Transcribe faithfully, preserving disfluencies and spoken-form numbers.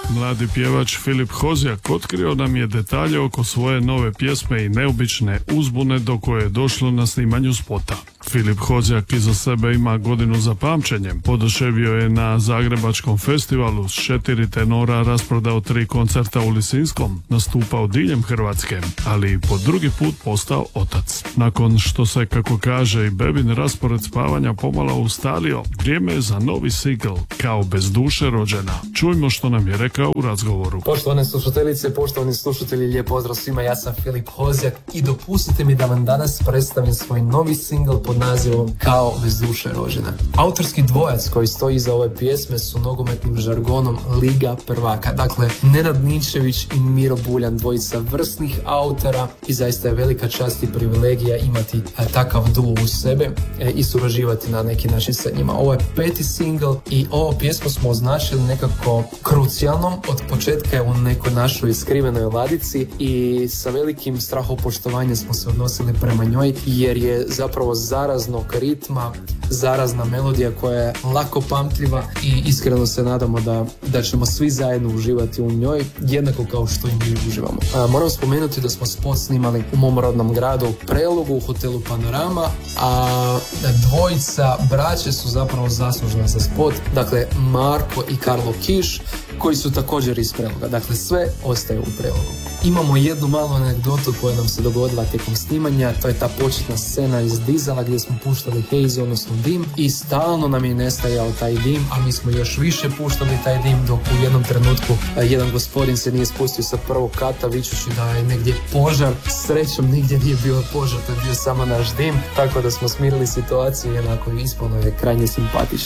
Mladi pjevač Filip Kozjak otkrio nam je detalje oko svoje nove pjesme i neobične uzbune do koje je došlo na snimanju spota. Filip Kozjak iza sebe ima godinu za pamćenjem. Poduševio je na Zagrebačkom festivalu s četiri tenora, rasprodao tri koncerta u Lisinskom, nastupao diljem Hrvatske, ali po drugi put postao otac. Nakon što se, kako kaže, i bebin raspored spavanja pomalo ustalio, vrijeme je za novi single, Kao bez duše rođena. Čujmo što nam je rekao u razgovoru. Poštovane slušateljice, poštovani slušatelji, lijep pozdrav svima, ja sam Filip Kozjak i dopustite mi da vam danas predstavim svoj novi single pod nazivom Kao bez duše rođena. Autorski dvojac koji stoji iza ove pjesme su nogometnim žargonom Liga prvaka. Dakle, Nenad Ninčević i Miro Buljan, dvojica vrsnih autora, i zaista je velika čast i privilegija imati a, takav duo uz sebe e, i surađivati na neki način sa njima. Ovo je peti single i ovu pjesmu smo označili nekako krucijalnom. Od početka je u nekoj našoj skrivenoj ladici i sa velikim strahopoštovanjem smo se odnosili prema njoj, jer je zapravo zaraznog ritma, zarazna melodija koja je lako pamtljiva i iskreno se nadamo da, da ćemo svi zajedno uživati u njoj, jednako kao što i mi uživamo. A, moram spomenuti da smo spot snimali u mom rodnom gradu Prelogu, u hotelu Panorama, a dvojica braće su zapravo zaslužna za spot, dakle Marko i Karlo Kiš, koji su također iz Preloga. Dakle, sve ostaje u Prelogu. Imamo jednu malu anegdotu koja nam se dogodila tijekom snimanja, to je ta početna scena iz dizala gdje smo puštali haze, odnosno dim, i stalno nam je nestajao taj dim, a mi smo još više puštali taj dim, dok u jednom trenutku jedan gospodin se nije spustio sa prvog kata vičući da je negdje požar. Srećom nigdje nije bio požar, to je bio samo naš dim, tako da smo smirili situaciju i onako ispalo je krajnje simpatično.